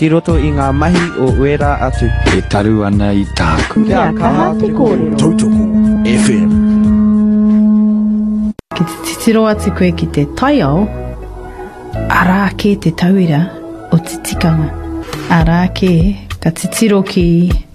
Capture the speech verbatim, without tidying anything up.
Ki roto i ngā mahi o Uera atu. E taru ana I tāku. Kia kaha te kōrero. Tautoko F M. Ki te titiro atu koe ki te taiao, arā ke te tauira o te tikanga. Arā ke ka titiro ki